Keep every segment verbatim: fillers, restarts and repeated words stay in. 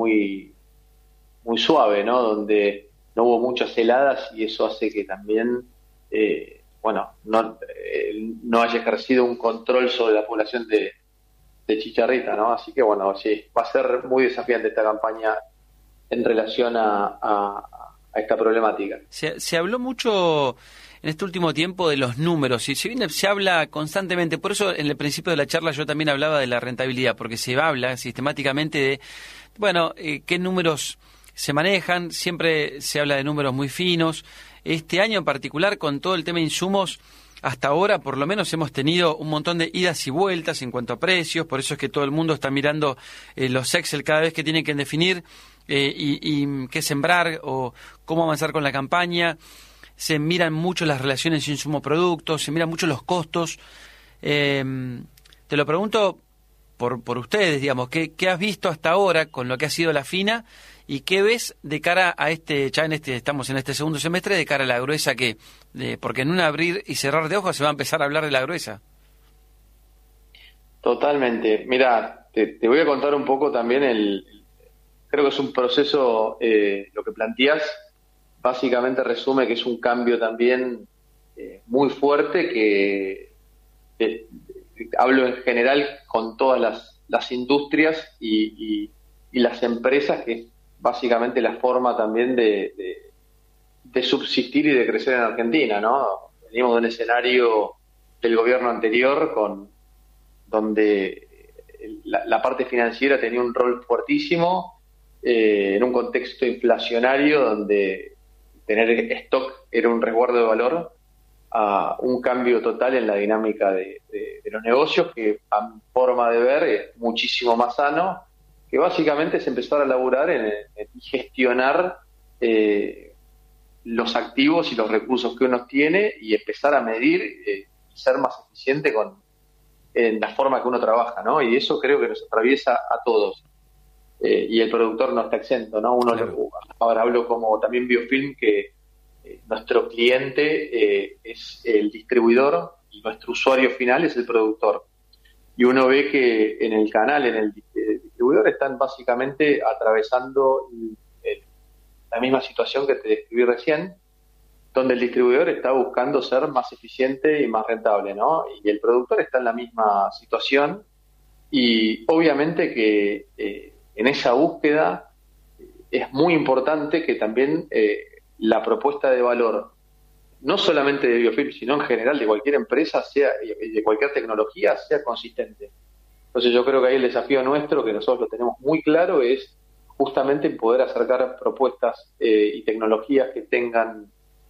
muy, muy suave, ¿no? Donde no hubo muchas heladas y eso hace que también, eh, bueno, no, eh, no haya ejercido un control sobre la población de, de chicharrita, ¿no? Así que, bueno, sí, va a ser muy desafiante esta campaña en relación a, a, a esta problemática. Se, se habló mucho en este último tiempo de los números, y si bien se habla constantemente, por eso en el principio de la charla yo también hablaba de la rentabilidad, porque se habla sistemáticamente de, bueno, eh, qué números se manejan, siempre se habla de números muy finos. Este año en particular, con todo el tema de insumos, hasta ahora por lo menos hemos tenido un montón de idas y vueltas en cuanto a precios, por eso es que todo el mundo está mirando eh, los Excel cada vez que tienen que definir eh, y, y qué sembrar o cómo avanzar con la campaña. Se miran mucho las relaciones insumo-producto, se miran mucho los costos. Eh, te lo pregunto por, por ustedes, digamos, ¿qué, ¿qué has visto hasta ahora con lo que ha sido la fina y qué ves de cara a este, ya en este, estamos en este segundo semestre, de cara a la gruesa que, de, porque en un abrir y cerrar de ojos se va a empezar a hablar de la gruesa? Totalmente. Mira, te, te voy a contar un poco también el, creo que es un proceso, eh, lo que planteás, básicamente resume que es un cambio también eh, muy fuerte que eh, hablo en general con todas las, las industrias y, y, y las empresas, que es básicamente la forma también de, de, de subsistir y de crecer en Argentina, ¿no? Venimos de un escenario del gobierno anterior con donde la, la parte financiera tenía un rol fuertísimo eh, en un contexto inflacionario donde tener stock era un resguardo de valor, a un cambio total en la dinámica de, de, de los negocios, que a mi forma de ver es muchísimo más sano, que básicamente es empezar a laburar en, en gestionar eh, los activos y los recursos que uno tiene y empezar a medir eh, y ser más eficiente con en la forma que uno trabaja, ¿no? Y eso creo que nos atraviesa a todos. Eh, y el productor no está exento, ¿no? Uno Claro. lo, ahora hablo como también Biofilm, que eh, nuestro cliente eh, es el distribuidor y nuestro usuario final es el productor. Y uno ve que en el canal, en el distribuidor, están básicamente atravesando el, el, la misma situación que te describí recién, donde el distribuidor está buscando ser más eficiente y más rentable, ¿no? Y el productor está en la misma situación y obviamente que eh, en esa búsqueda eh, es muy importante que también eh, la propuesta de valor, no solamente de Biofilm, sino en general de cualquier empresa, sea de cualquier tecnología, sea consistente. Entonces yo creo que ahí el desafío nuestro, que nosotros lo tenemos muy claro, es justamente poder acercar propuestas eh, y tecnologías que tengan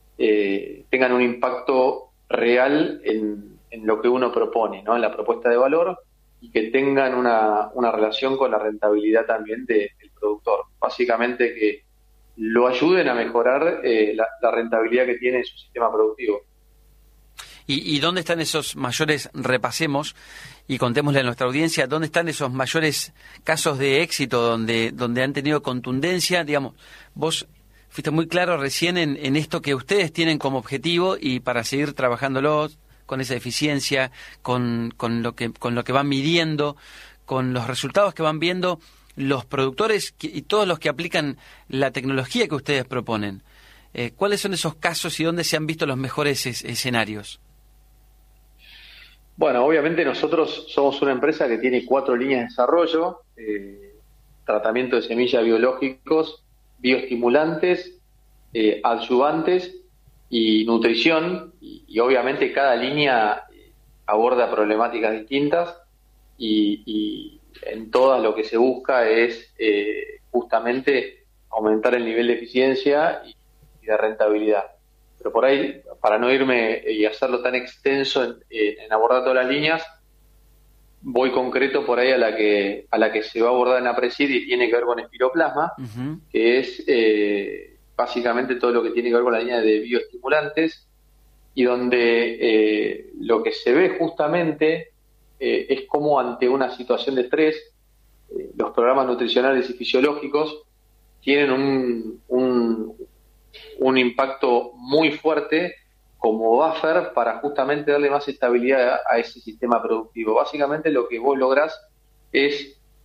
eh, tengan un impacto real en, en lo que uno propone, ¿no? En la propuesta de valor, y que tengan una, una relación con la rentabilidad también de, del productor. Básicamente que lo ayuden a mejorar eh, la, la rentabilidad que tiene su sistema productivo. ¿Y, ¿Y dónde están esos mayores, repasemos y contémosle a nuestra audiencia, dónde están esos mayores casos de éxito donde, donde han tenido contundencia? Digamos, vos fuiste muy claro recién en, en esto que ustedes tienen como objetivo y para seguir trabajándolo con esa eficiencia, con, con, lo que, con lo que van midiendo, con los resultados que van viendo los productores que, y todos los que aplican la tecnología que ustedes proponen. Eh, ¿Cuáles son esos casos y dónde se han visto los mejores es, escenarios? Bueno, obviamente nosotros somos una empresa que tiene cuatro líneas de desarrollo, eh, tratamiento de semillas biológicos, bioestimulantes, eh, adyuvantes y nutrición, y, y obviamente cada línea aborda problemáticas distintas y, y en todas lo que se busca es eh, justamente aumentar el nivel de eficiencia y, y de rentabilidad. Pero por ahí, para no irme y hacerlo tan extenso en, en abordar todas las líneas, voy concreto por ahí a la que a la que se va a abordar en Aprecid y tiene que ver con espiroplasma, Uh-huh. que es eh, básicamente todo lo que tiene que ver con la línea de bioestimulantes, y donde eh, lo que se ve justamente eh, es como ante una situación de estrés, eh, los programas nutricionales y fisiológicos tienen un, un, un impacto muy fuerte como buffer para justamente darle más estabilidad a ese sistema productivo. Básicamente lo que vos lográs es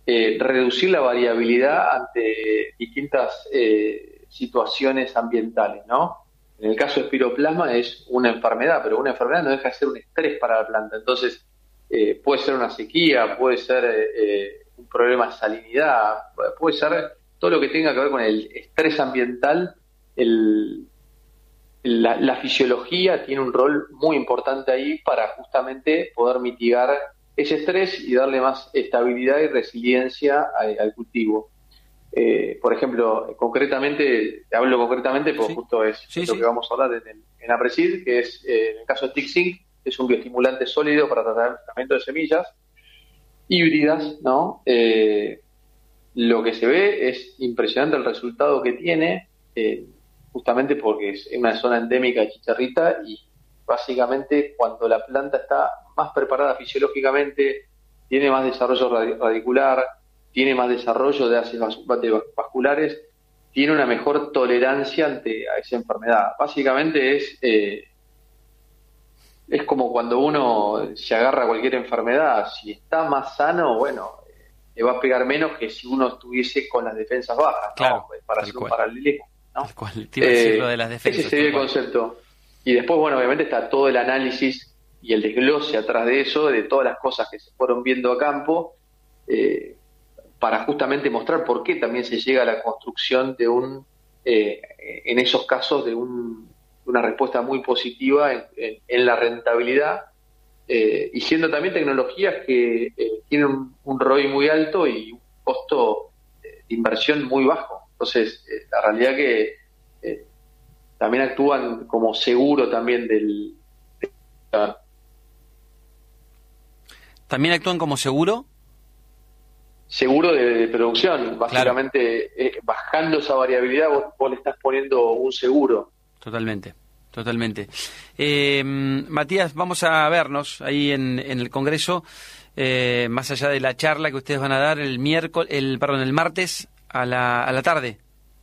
eh, reducir la variabilidad ante distintas eh, situaciones ambientales, ¿no? En el caso de espiroplasma es una enfermedad, pero una enfermedad no deja de ser un estrés para la planta. Entonces, eh, puede ser una sequía, puede ser eh, un problema de salinidad, puede ser todo lo que tenga que ver con el estrés ambiental. El, la, la fisiología tiene un rol muy importante ahí para justamente poder mitigar ese estrés y darle más estabilidad y resiliencia a, al cultivo. Eh, por ejemplo, concretamente, te hablo concretamente porque sí, justo es sí, lo sí. que vamos a hablar en, en Apresid, que es, eh, en el caso de TickSync, es un bioestimulante sólido para tratamiento de semillas híbridas, ¿no? Eh, lo que se ve es impresionante el resultado que tiene, eh, justamente porque es una zona endémica de chicharrita y básicamente cuando la planta está más preparada fisiológicamente, tiene más desarrollo radicular, tiene más desarrollo de ácidos vasculares, tiene una mejor tolerancia ante a esa enfermedad. Básicamente es eh, es como cuando uno se agarra a cualquier enfermedad, si está más sano, bueno, eh, le va a pegar menos que si uno estuviese con las defensas bajas, claro, ¿no? Para hacer un paralelismo, ¿no? Tal cual, te iba a decir lo de las defensas. Ese sería el concepto. Y después, bueno, obviamente está todo el análisis y el desglose atrás de eso, de todas las cosas que se fueron viendo a campo, eh, para justamente mostrar por qué también se llega a la construcción de un, eh, en esos casos, de un, una respuesta muy positiva en, en, en la rentabilidad, eh, y siendo también tecnologías que eh, tienen un, un R O I muy alto y un costo de inversión muy bajo. Entonces, eh, la realidad que eh, también actúan como seguro también del... De, ¿También actúan como seguro? Seguro de, de producción, básicamente, claro. eh, bajando esa variabilidad vos, vos le estás poniendo un seguro. Totalmente, totalmente. Eh, Matías, vamos a vernos ahí en, en el Congreso, eh, más allá de la charla que ustedes van a dar el miércoles, el perdón, el martes a la, a la tarde.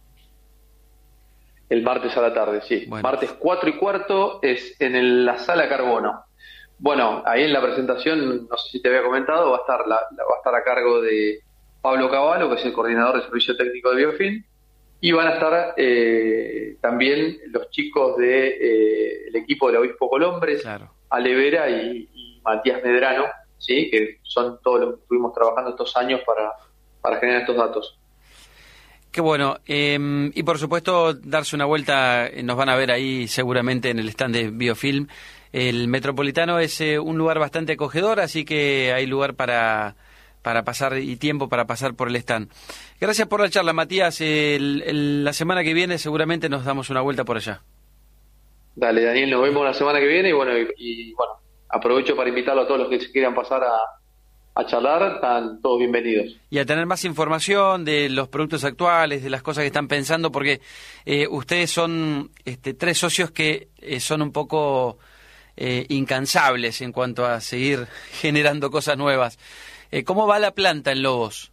El martes a la tarde, sí. Bueno. Martes cuatro y cuarto es en el, la sala Carbono. Bueno, ahí en la presentación, no sé si te había comentado, va a estar la, la, va a estar a cargo de Pablo Cavallo, que es el coordinador de servicio técnico de Biofilm, y van a estar eh, también los chicos del de, eh, equipo del Obispo Colombres, claro. Ale Vera y, y Matías Medrano, ¿sí? Que son todos los que estuvimos trabajando estos años para, para generar estos datos. Qué bueno. Eh, y por supuesto, darse una vuelta, nos van a ver ahí seguramente en el stand de Biofilm. El Metropolitano es eh, un lugar bastante acogedor, así que hay lugar para, para pasar y tiempo para pasar por el stand. Gracias por la charla, Matías. El, el, la semana que viene seguramente nos damos una vuelta por allá. Dale, Daniel, nos vemos la semana que viene y bueno, y, y bueno, aprovecho para invitarlo a todos los que se quieran pasar a, a charlar, están todos bienvenidos. Y a tener más información de los productos actuales, de las cosas que están pensando, porque eh, ustedes son este, tres socios que eh, son un poco... Eh, incansables en cuanto a seguir generando cosas nuevas. Eh, ¿Cómo va la planta en Lobos?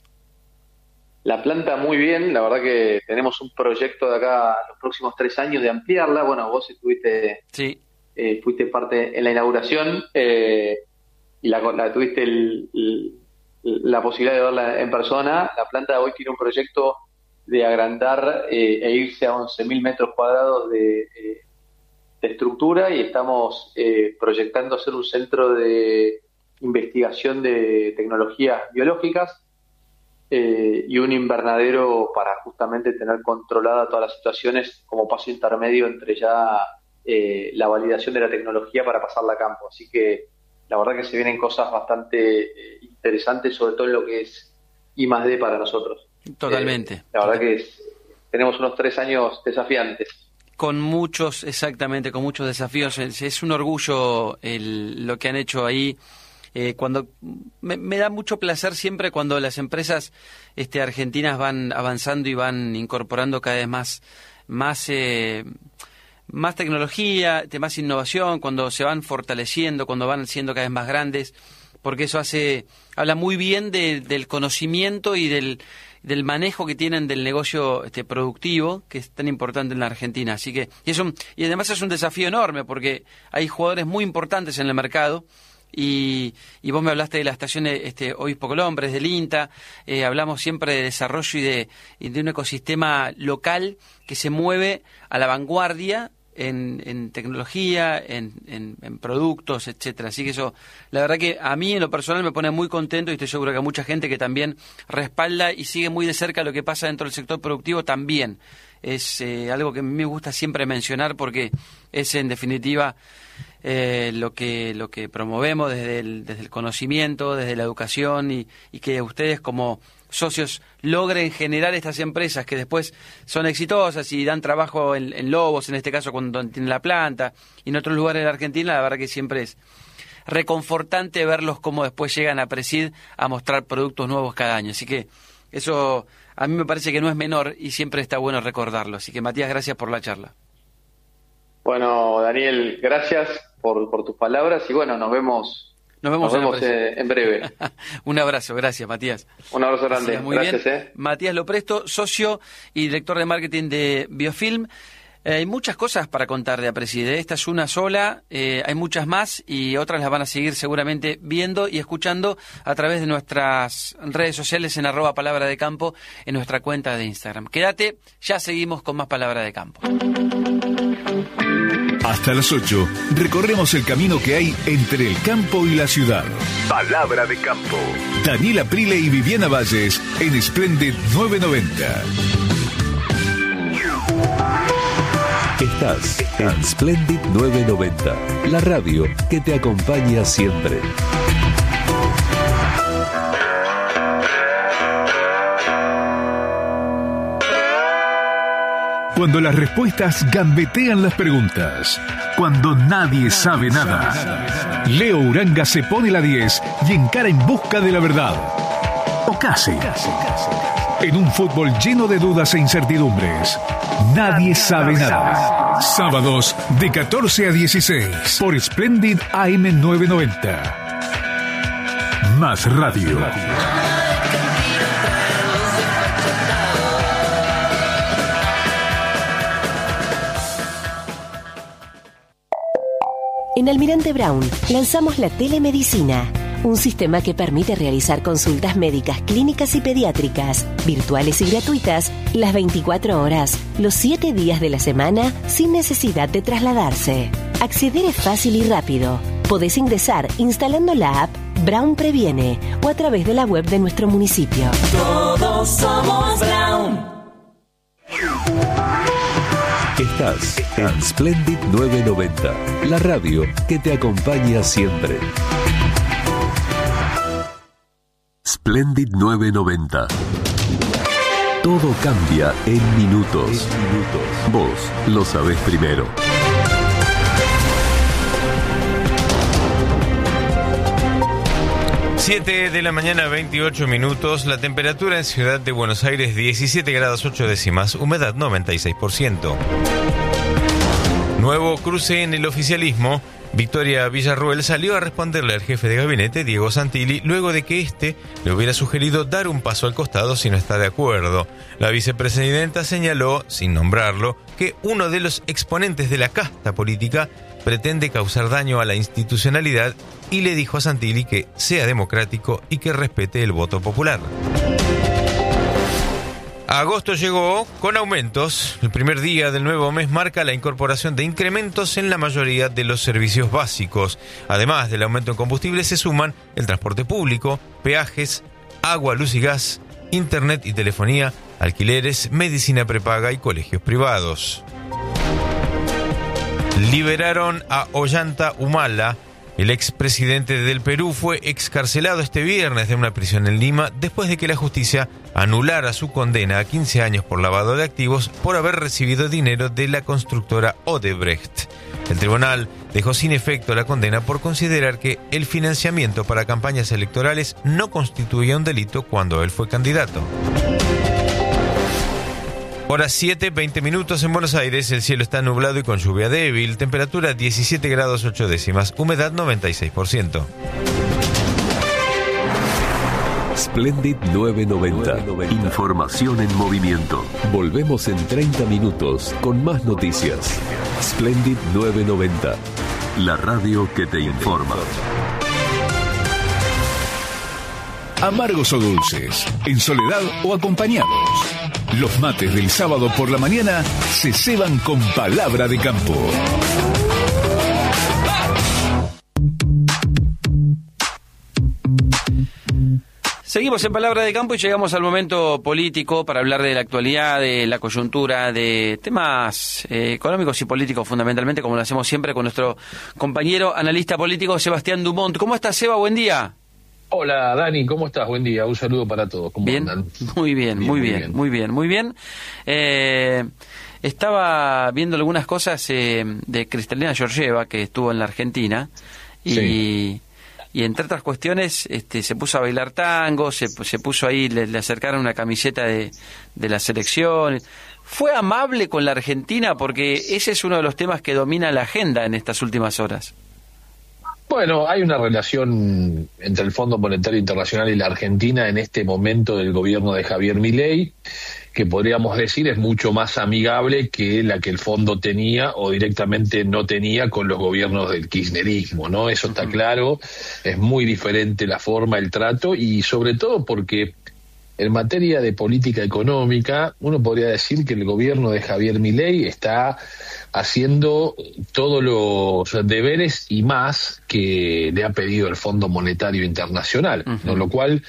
La planta muy bien, la verdad que tenemos un proyecto de acá los próximos tres años de ampliarla. Bueno, vos estuviste, sí. eh, fuiste parte en la inauguración eh, y la, la tuviste el, el, la posibilidad de verla en persona. La planta hoy tiene un proyecto de agrandar eh, e irse a once mil metros cuadrados de... Eh, de estructura y estamos eh, proyectando hacer un centro de investigación de tecnologías biológicas eh, y un invernadero para justamente tener controlada todas las situaciones como paso intermedio entre ya eh, la validación de la tecnología para pasarla a campo. Así que la verdad que se vienen cosas bastante eh, interesantes, sobre todo en lo que es I más D para nosotros. Totalmente. Eh, la verdad que es, tenemos unos tres años desafiantes. Con muchos, exactamente, con muchos desafíos. Es, es un orgullo el, lo que han hecho ahí. Eh, cuando me, me da mucho placer siempre cuando las empresas este, argentinas van avanzando y van incorporando cada vez más, más, eh, más tecnología, más innovación, cuando se van fortaleciendo, cuando van siendo cada vez más grandes, porque eso hace, habla muy bien de, del conocimiento y del del manejo que tienen del negocio este, productivo, que es tan importante en la Argentina. Así que, y, es un, y además es un desafío enorme, porque hay jugadores muy importantes en el mercado, Y, y vos me hablaste de la estación este, Obispo Colombres, del INTA, eh, hablamos siempre de desarrollo y de, y de un ecosistema local que se mueve a la vanguardia en, en tecnología, en, en, en productos, etcétera. Así que eso, la verdad que a mí en lo personal me pone muy contento y estoy seguro que a mucha gente que también respalda y sigue muy de cerca lo que pasa dentro del sector productivo también. Es eh, algo que a mí me gusta siempre mencionar porque es en definitiva eh, lo que lo que promovemos desde el, desde el conocimiento, desde la educación y, y que ustedes como socios logren generar estas empresas que después son exitosas y dan trabajo en, en Lobos, en este caso cuando tienen la planta, y en otros lugares de la Argentina. La verdad que siempre es reconfortante verlos cómo después llegan a Presid a mostrar productos nuevos cada año. Así que eso a mí me parece que no es menor y siempre está bueno recordarlo. Así que Matías, gracias por la charla. Bueno, Daniel, gracias por, por tus palabras y bueno, nos vemos. Nos vemos, Nos vemos en, en breve. Un abrazo, gracias, Matías. Un abrazo grande. Muy gracias, bien. Eh. Matías Lopresto, socio y director de marketing de Biofilm. Eh, hay muchas cosas para contar de Apreside. Esta es una sola, eh, hay muchas más y otras las van a seguir seguramente viendo y escuchando a través de nuestras redes sociales en arroba Palabra de Campo, en nuestra cuenta de Instagram. Quédate, ya seguimos con más Palabra de Campo. Hasta las ocho, recorremos el camino que hay entre el campo y la ciudad. Palabra de Campo. Daniel Aprile y Viviana Valles en Splendid novecientos noventa. Estás en Splendid novecientos noventa, la radio que te acompaña siempre. Cuando las respuestas gambetean las preguntas. Cuando nadie sabe nada. Leo Uranga se pone la diez y encara en busca de la verdad. O casi. En un fútbol lleno de dudas e incertidumbres. Nadie sabe nada. Sábados de catorce a dieciséis por Splendid A M novecientos noventa. Más radio. En Almirante Brown lanzamos la telemedicina, un sistema que permite realizar consultas médicas, clínicas y pediátricas, virtuales y gratuitas, las veinticuatro horas, los siete días de la semana, sin necesidad de trasladarse. Acceder es fácil y rápido. Podés ingresar instalando la app Brown Previene o a través de la web de nuestro municipio. Todos somos Brown. Estás en Splendid novecientos noventa, la radio que te acompaña siempre. Splendid novecientos noventa. Todo cambia en minutos. Vos lo sabés primero. siete de la mañana, veintiocho minutos. La temperatura en Ciudad de Buenos Aires, diecisiete grados ocho décimas. Humedad, noventa y seis por ciento. Nuevo cruce en el oficialismo. Victoria Villarruel salió a responderle al jefe de gabinete, Diego Santilli, luego de que éste le hubiera sugerido dar un paso al costado si no está de acuerdo. La vicepresidenta señaló, sin nombrarlo, que uno de los exponentes de la casta política pretende causar daño a la institucionalidad y le dijo a Santilli que sea democrático y que respete el voto popular. Agosto llegó con aumentos. El primer día del nuevo mes marca la incorporación de incrementos en la mayoría de los servicios básicos. Además del aumento en combustible se suman el transporte público, peajes, agua, luz y gas, internet y telefonía, alquileres, medicina prepaga y colegios privados. Liberaron a Ollanta Humala. El expresidente del Perú fue excarcelado este viernes de una prisión en Lima después de que la justicia anulara su condena a quince años por lavado de activos por haber recibido dinero de la constructora Odebrecht. El tribunal dejó sin efecto la condena por considerar que el financiamiento para campañas electorales no constituía un delito cuando él fue candidato. Hora siete, veinte minutos en Buenos Aires, el cielo está nublado y con lluvia débil, temperatura diecisiete grados ocho décimas, humedad noventa y seis por ciento. Splendid novecientos noventa, información en movimiento. Volvemos en treinta minutos con más noticias. Splendid novecientos noventa, la radio que te informa. amargos o dulces, en soledad o acompañados. Los mates del sábado por la mañana se ceban con palabra de campo. Seguimos en Palabra de Campo y llegamos al momento político para hablar de la actualidad, de la coyuntura, de temas eh, económicos y políticos fundamentalmente, como lo hacemos siempre con nuestro compañero analista político Sebastián Dumont. ¿Cómo estás, Seba? Buen día. Hola, Dani, ¿cómo estás? Buen día, un saludo para todos. ¿Cómo bien, andan? Muy bien, bien, muy bien, bien, muy bien, muy bien. Eh, estaba viendo algunas cosas eh, de Cristalina Georgieva, que estuvo en la Argentina, y... Sí. Y entre otras cuestiones, este, se puso a bailar tango, se, se puso ahí, le, le acercaron una camiseta de, de la selección. ¿Fue amable con la Argentina? Porque ese es uno de los temas que domina la agenda en estas últimas horas. Bueno, hay una relación entre el Fondo Monetario Internacional y la Argentina en este momento del gobierno de Javier Milei, que podríamos decir es mucho más amigable que la que el fondo tenía o directamente no tenía con los gobiernos del kirchnerismo, ¿no? Eso está claro, es muy diferente la forma, el trato, y sobre todo porque en materia de política económica uno podría decir que el gobierno de Javier Milei está haciendo todos los deberes y más que le ha pedido el Fondo Monetario Internacional, uh-huh. ¿no? Lo cual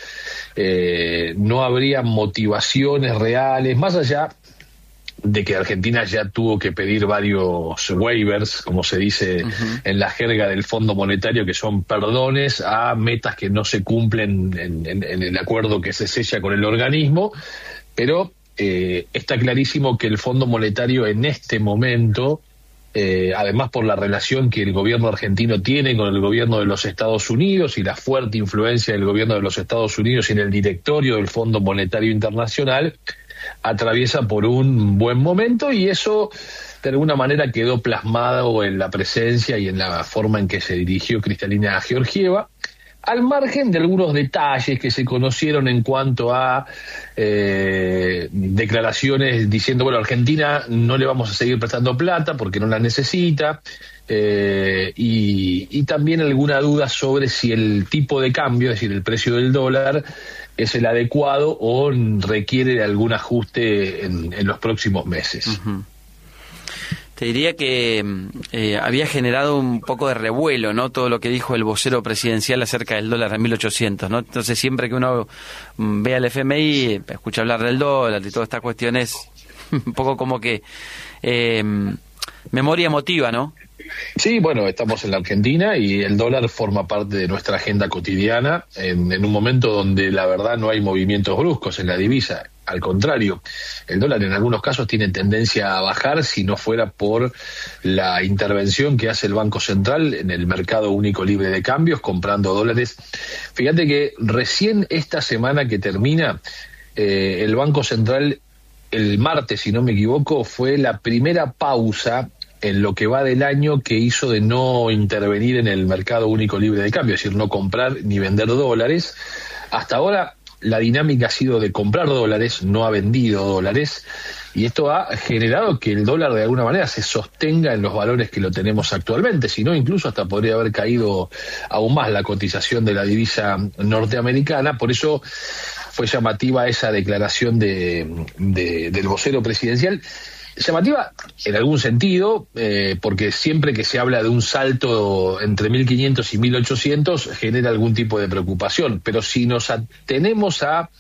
eh, no habría motivaciones reales, más allá de que Argentina ya tuvo que pedir varios waivers, como se dice uh-huh. en la jerga del Fondo Monetario, que son perdones a metas que no se cumplen en, en, en el acuerdo que se sella con el organismo, pero eh, está clarísimo que el Fondo Monetario en este momento, eh, además por la relación que el gobierno argentino tiene con el gobierno de los Estados Unidos y la fuerte influencia del gobierno de los Estados Unidos en el directorio del Fondo Monetario Internacional, atraviesa por un buen momento, y eso de alguna manera quedó plasmado en la presencia y en la forma en que se dirigió Cristalina Georgieva, al margen de algunos detalles que se conocieron en cuanto a eh, declaraciones diciendo, bueno, Argentina no le vamos a seguir prestando plata porque no la necesita, eh, y, y también alguna duda sobre si el tipo de cambio, es decir, el precio del dólar, es el adecuado o requiere de algún ajuste en, en los próximos meses. Uh-huh. Te diría que eh, había generado un poco de revuelo, ¿no? Todo lo que dijo el vocero presidencial acerca del dólar a mil ochocientos, ¿no? Entonces siempre que uno ve al F M I, escucha hablar del dólar y todas estas cuestiones, un poco como que eh, memoria emotiva, ¿no? Sí, bueno, estamos en la Argentina y el dólar forma parte de nuestra agenda cotidiana en, en un momento donde la verdad no hay movimientos bruscos en la divisa. Al contrario, el dólar en algunos casos tiene tendencia a bajar si no fuera por la intervención que hace el Banco Central en el mercado único libre de cambios, comprando dólares. Fíjate que recién esta semana que termina, eh, el Banco Central, el martes, si no me equivoco, fue la primera pausa en lo que va del año que hizo de no intervenir en el mercado único libre de cambio, es decir, no comprar ni vender dólares. Hasta ahora la dinámica ha sido de comprar dólares, no ha vendido dólares, y esto ha generado que el dólar de alguna manera se sostenga en los valores que lo tenemos actualmente, si no incluso hasta podría haber caído aún más la cotización de la divisa norteamericana. Por eso fue llamativa esa declaración de, de, del vocero presidencial. Llamativa en algún sentido, eh, porque siempre que se habla de un salto entre mil quinientos y mil ochocientos genera algún tipo de preocupación, pero si nos atenemos a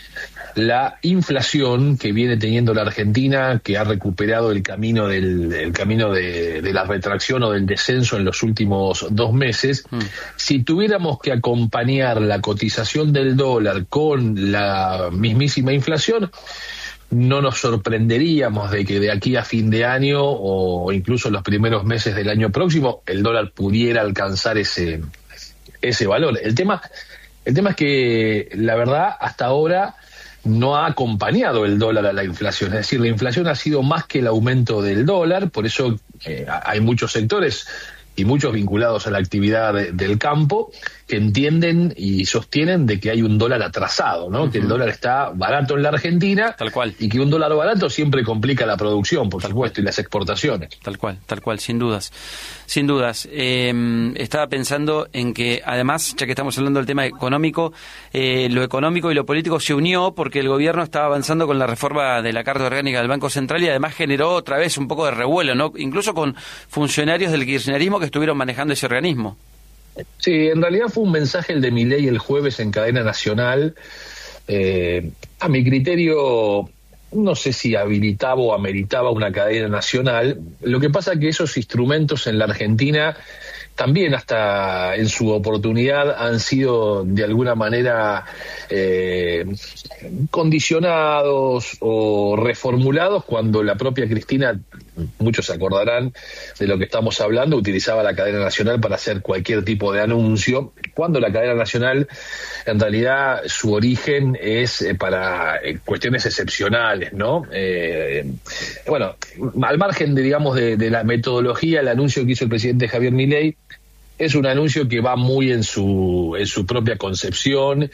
la inflación que viene teniendo la Argentina, que ha recuperado el camino del el camino de, de la retracción o del descenso en los últimos dos meses, mm. si tuviéramos que acompañar la cotización del dólar con la mismísima inflación, no nos sorprenderíamos de que de aquí a fin de año o incluso los primeros meses del año próximo el dólar pudiera alcanzar ese ese valor. El tema el tema es que la verdad hasta ahora no ha acompañado el dólar a la inflación, es decir, la inflación ha sido más que el aumento del dólar, por eso eh, hay muchos sectores y muchos vinculados a la actividad de, del campo que entienden y sostienen de que hay un dólar atrasado, ¿no? Uh-huh. Que el dólar está barato en la Argentina. Tal cual. Y que un dólar barato siempre complica la producción, por tal supuesto, cual. Y las exportaciones. Tal cual, tal cual, sin dudas. Sin dudas. Eh, estaba pensando en que, además, ya que estamos hablando del tema económico, eh, lo económico y lo político se unió porque el gobierno estaba avanzando con la reforma de la Carta Orgánica del Banco Central y además generó otra vez un poco de revuelo, ¿no? Incluso con funcionarios del kirchnerismo que estuvieron manejando ese organismo. Sí, en realidad fue un mensaje el de Milei el jueves en cadena nacional. Eh, a mi criterio, no sé si habilitaba o ameritaba una cadena nacional. Lo que pasa es que esos instrumentos en la Argentina también hasta en su oportunidad han sido de alguna manera eh, condicionados o reformulados cuando la propia Cristina, muchos se acordarán de lo que estamos hablando, utilizaba la cadena nacional para hacer cualquier tipo de anuncio, cuando la cadena nacional en realidad su origen es eh, para eh, cuestiones excepcionales, ¿no? Eh, bueno, al margen de, digamos, de, de la metodología, el anuncio que hizo el presidente Javier Milei es un anuncio que va muy en su en su propia concepción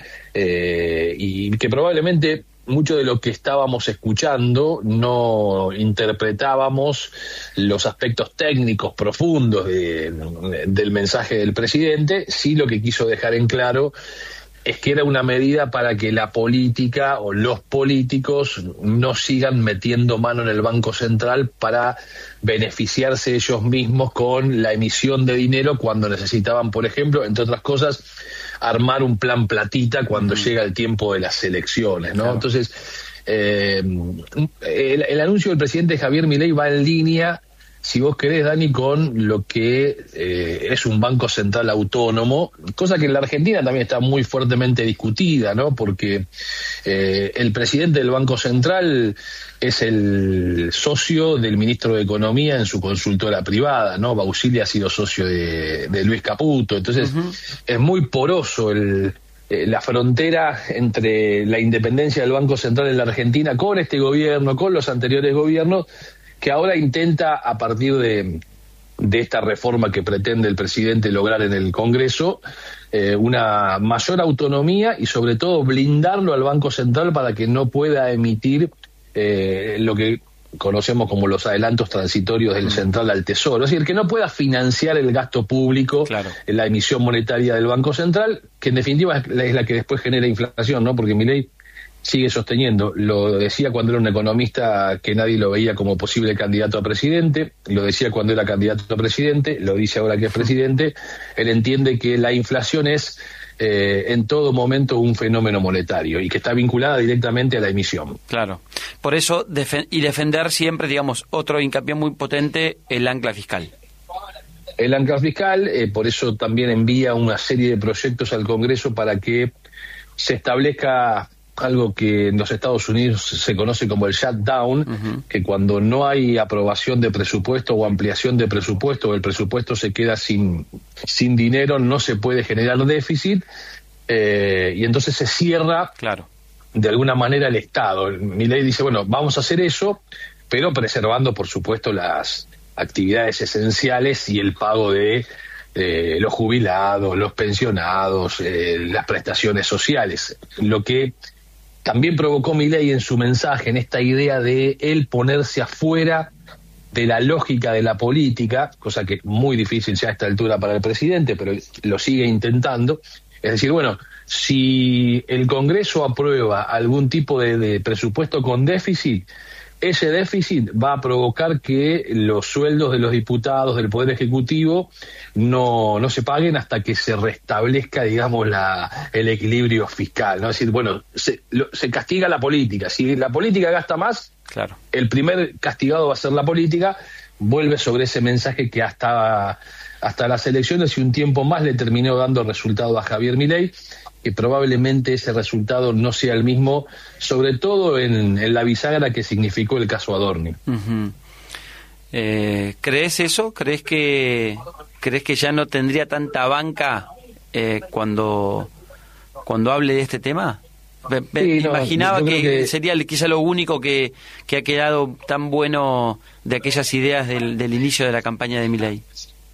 eh, y que probablemente mucho de lo que estábamos escuchando no interpretábamos los aspectos técnicos profundos de, del mensaje del presidente. Sí, lo que quiso dejar en claro es que era una medida para que la política o los políticos no sigan metiendo mano en el Banco Central para beneficiarse ellos mismos con la emisión de dinero cuando necesitaban, por ejemplo, entre otras cosas, armar un plan platita cuando uh-huh. llega el tiempo de las elecciones, ¿no? Claro. Entonces, eh, el, el anuncio del presidente Javier Milei va en línea, si vos querés, Dani, con lo que eh, es un banco central autónomo, cosa que en la Argentina también está muy fuertemente discutida, ¿no? Porque eh, el presidente del Banco Central es el socio del ministro de Economía en su consultora privada, ¿no? Bausili ha sido socio de, de Luis Caputo, entonces uh-huh. es muy poroso el... la frontera entre la independencia del Banco Central en la Argentina con este gobierno, con los anteriores gobiernos, que ahora intenta, a partir de, de esta reforma que pretende el presidente lograr en el Congreso, eh, una mayor autonomía y sobre todo blindarlo al Banco Central para que no pueda emitir eh, lo que conocemos como los adelantos transitorios del Central al Tesoro, es decir, que no pueda financiar el gasto público, claro. en la emisión monetaria del Banco Central, que en definitiva es la, es la que después genera inflación, ¿no? Porque Milei sigue sosteniendo, lo decía cuando era un economista que nadie lo veía como posible candidato a presidente, lo decía cuando era candidato a presidente, lo dice ahora que es presidente, él entiende que la inflación es eh, en todo momento un fenómeno monetario y que está vinculada directamente a la emisión. Claro, por eso, defen- y defender siempre, digamos, otro hincapié muy potente, el ancla fiscal. El ancla fiscal, eh, por eso también envía una serie de proyectos al Congreso para que se establezca algo que en los Estados Unidos se conoce como el shutdown, uh-huh. que cuando no hay aprobación de presupuesto o ampliación de presupuesto, o el presupuesto se queda sin, sin dinero, no se puede generar déficit, eh, y entonces se cierra claro. de alguna manera el Estado. Milei dice, bueno, vamos a hacer eso, pero preservando, por supuesto, las actividades esenciales y el pago de eh, los jubilados, los pensionados, eh, las prestaciones sociales, lo que también provocó Milei en su mensaje, en esta idea de él ponerse afuera de la lógica de la política, cosa que es muy difícil ya a esta altura para el presidente, pero lo sigue intentando. Es decir, bueno, si el Congreso aprueba algún tipo de, de presupuesto con déficit, ese déficit va a provocar que los sueldos de los diputados del Poder Ejecutivo no, no se paguen hasta que se restablezca, digamos, la, el equilibrio fiscal, ¿no? Es decir, bueno, se, lo, se castiga la política. Si la política gasta más, claro. el primer castigado va a ser la política. Vuelve sobre ese mensaje que hasta, hasta las elecciones y un tiempo más le terminó dando resultado a Javier Milei, que probablemente ese resultado no sea el mismo, sobre todo en, en la bisagra que significó el caso Adorni. Uh-huh. eh, ¿Crees eso? ¿Crees que crees que ya no tendría tanta banca eh, cuando cuando hable de este tema? Me, me sí, no, imaginaba que, que sería quizá lo único que, que ha quedado tan bueno de aquellas ideas del, del inicio de la campaña de Milei.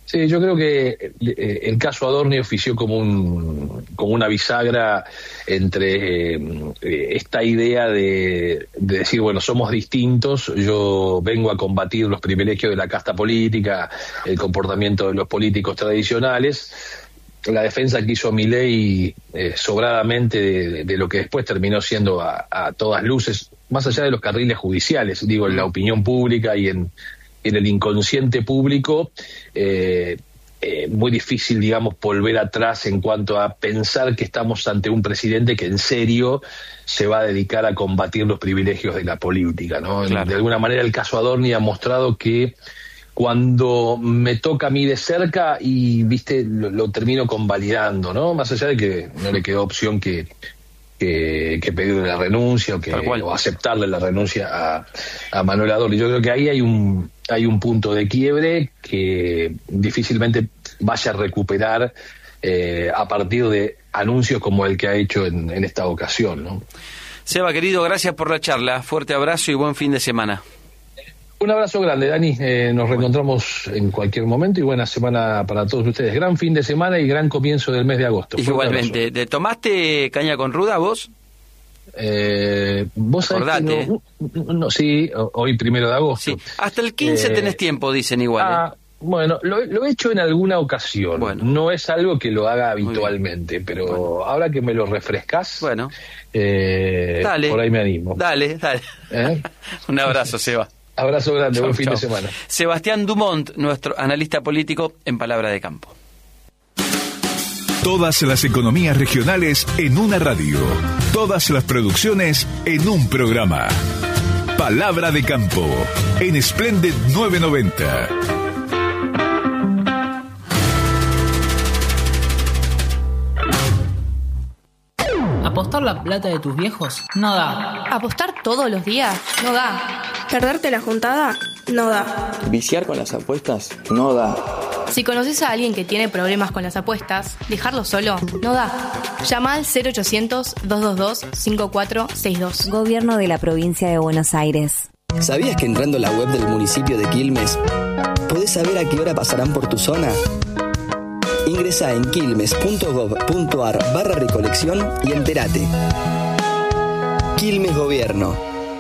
Sí, yo creo que el caso Adorni ofició como un como una bisagra entre eh, esta idea de, de decir, bueno, somos distintos, yo vengo a combatir los privilegios de la casta política, el comportamiento de los políticos tradicionales, la defensa que hizo Milei eh, sobradamente de, de lo que después terminó siendo a, a todas luces, más allá de los carriles judiciales, digo, en la opinión pública y en en el inconsciente público, eh, eh, muy difícil, digamos, volver atrás en cuanto a pensar que estamos ante un presidente que en serio se va a dedicar a combatir los privilegios de la política, ¿no? Claro. De alguna manera el caso Adorni ha mostrado que cuando me toca a mí de cerca y, viste, lo, lo termino convalidando, ¿no? Más allá de que no le quedó opción que Que, que pedirle la renuncia o, que, o aceptarle la renuncia a, a Manuel Adorni. Yo creo que ahí hay un hay un punto de quiebre que difícilmente vaya a recuperar eh, a partir de anuncios como el que ha hecho en, en esta ocasión, ¿no? Seba, querido, gracias por la charla. Fuerte abrazo y buen fin de semana. Un abrazo grande, Dani. Eh, nos reencontramos en cualquier momento y buena semana para todos ustedes. Gran fin de semana y gran comienzo del mes de agosto. Igualmente. ¿Te tomaste caña con ruda vos? Eh, vos sabés que no, no, no, sí, hoy primero de agosto. Sí. Hasta el quince eh, tenés tiempo, dicen igual. Ah, eh. Bueno, lo, lo he hecho en alguna ocasión. Bueno. No es algo que lo haga habitualmente, pero bueno, ahora que me lo refrescás, bueno. eh, dale, por ahí me animo. Dale, dale. ¿Eh? Un abrazo, Seba. Abrazo grande, chau, buen fin chau. de semana. Sebastián Dumont, nuestro analista político en Palabra de Campo. Todas las economías regionales en una radio. Todas las producciones en un programa. Palabra de Campo en Splendid novecientos noventa. ¿Apostar la plata de tus viejos? No da. ¿Apostar todos los días? No da. ¿Perderte la juntada? No da. ¿Viciar con las apuestas? No da. Si conoces a alguien que tiene problemas con las apuestas, dejarlo solo no da. Llama al cero ochocientos, dos dos dos, cinco cuatro seis dos. Gobierno de la Provincia de Buenos Aires. ¿Sabías que entrando a la web del municipio de Quilmes podés saber a qué hora pasarán por tu zona? Ingresa en quilmes punto gob punto ar barra recolección y entérate. Quilmes Gobierno.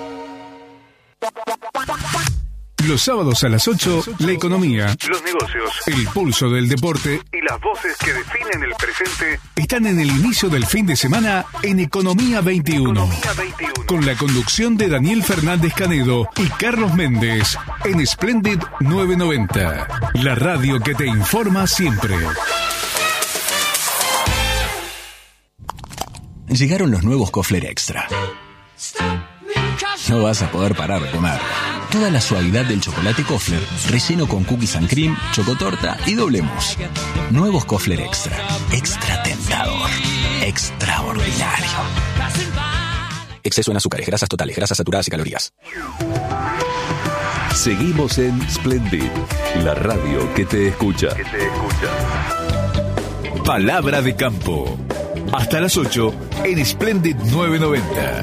Los sábados a las ocho, la economía, los negocios, el pulso del deporte y las voces que definen el presente están en el inicio del fin de semana en Economía veintiuno. Economía veintiuno. Con la conducción de Daniel Fernández Canedo y Carlos Méndez en Splendid novecientos noventa. La radio que te informa siempre. Llegaron los nuevos Kofler Extra. No vas a poder parar de comer. Toda la suavidad del chocolate Kofler, relleno con cookies and cream, chocotorta y doble mousse. Nuevos Kofler Extra. Extra tentador. Extraordinario. Exceso en azúcares, grasas totales, grasas saturadas y calorías. Seguimos en Splendid, la radio que te escucha. Que te escucha. Palabra de Campo. Hasta las ocho en Splendid novecientos noventa.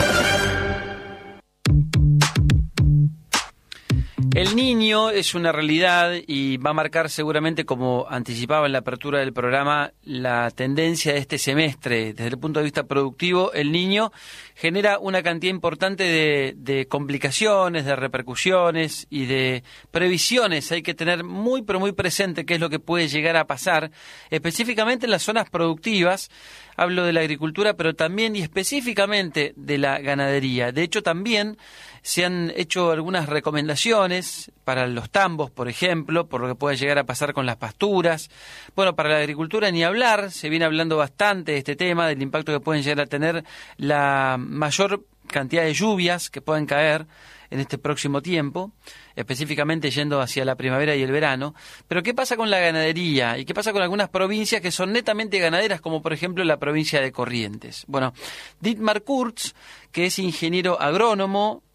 El Niño es una realidad y va a marcar seguramente, como anticipaba en la apertura del programa, la tendencia de este semestre. Desde el punto de vista productivo, El Niño genera una cantidad importante de, de complicaciones, de repercusiones y de previsiones. Hay que tener muy, pero muy presente qué es lo que puede llegar a pasar, específicamente en las zonas productivas. Hablo de la agricultura, pero también y específicamente de la ganadería. De hecho, también se han hecho algunas recomendaciones para los tambos, por ejemplo, por lo que puede llegar a pasar con las pasturas. Bueno, para la agricultura ni hablar, se viene hablando bastante de este tema, del impacto que pueden llegar a tener la mayor cantidad de lluvias que pueden caer en este próximo tiempo, específicamente yendo hacia la primavera y el verano. Pero ¿qué pasa con la ganadería? ¿Y qué pasa con algunas provincias que son netamente ganaderas, como por ejemplo la provincia de Corrientes? Bueno, Dietmar Kurz, que es ingeniero agrónomo,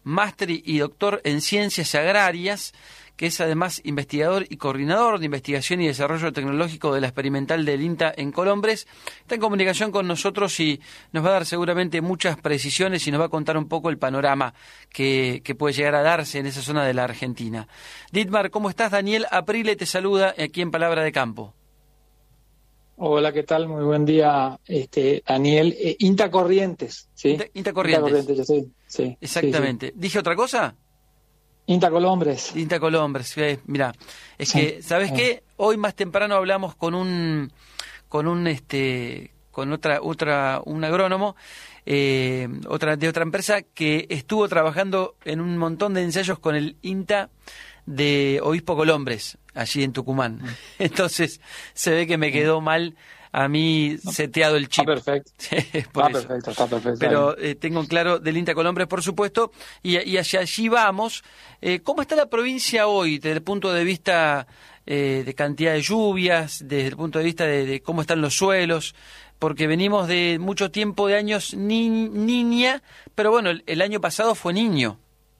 máster y doctor en Ciencias Agrarias, que es además investigador y coordinador de investigación y desarrollo tecnológico de la experimental del INTA en Colombres. Está en comunicación con nosotros y nos va a dar seguramente muchas precisiones y nos va a contar un poco el panorama que, que puede llegar a darse en esa zona de la Argentina. Dietmar, ¿cómo estás? Daniel Aprile te saluda aquí en Palabra de Campo. Hola, ¿qué tal? Muy buen día, este Daniel. Eh, INTA Corrientes, ¿sí? INTA, INTA Corrientes. INTA Corrientes, yo sí, sí. Exactamente. Sí, sí. ¿Dije otra cosa? INTA Colombres. INTA Colombres, eh, mira, es sí. que, ¿sabes sí. qué? Hoy más temprano hablamos con un, con un, este, con otra, otra, un agrónomo, eh, otra, de otra empresa que estuvo trabajando en un montón de ensayos con el INTA de Obispo Colombres, allí en Tucumán. Mm. Entonces, se ve que me quedó mal a mí no. seteado el chip. Está perfecto. Por está eso. perfecto, está perfecto. Pero eh, tengo en claro del INTA Colombres, por supuesto, y, y hacia allí vamos. Eh, ¿Cómo está la provincia hoy desde el punto de vista eh, de cantidad de lluvias, desde el punto de vista de, de cómo están los suelos? Porque venimos de mucho tiempo de años ni, niña, pero bueno, el, el año pasado fue niño.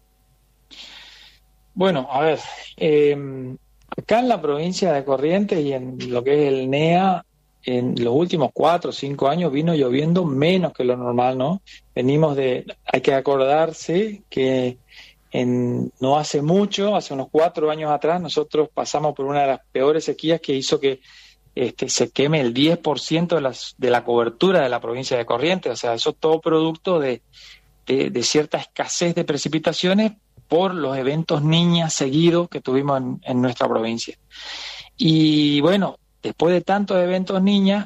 Bueno, a ver, eh, acá en la provincia de Corrientes y en lo que es el N E A, en los últimos cuatro o cinco años vino lloviendo menos que lo normal, ¿no? Venimos de, hay que acordarse que en, no hace mucho, hace unos cuatro años atrás, nosotros pasamos por una de las peores sequías que hizo que este, se queme el diez por ciento de, las, de la cobertura de la provincia de Corrientes. O sea, eso es todo producto de, de, de cierta escasez de precipitaciones por los eventos niñas seguidos que tuvimos en, en nuestra provincia. Y bueno, después de tantos eventos niñas